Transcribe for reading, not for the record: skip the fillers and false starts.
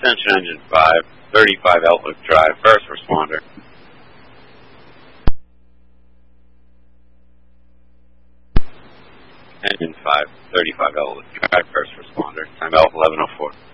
Attention Engine 5, 35 Outlook Drive, first responder. Engine 5, 35 Outlook Drive, first responder. Time Alpha 1104.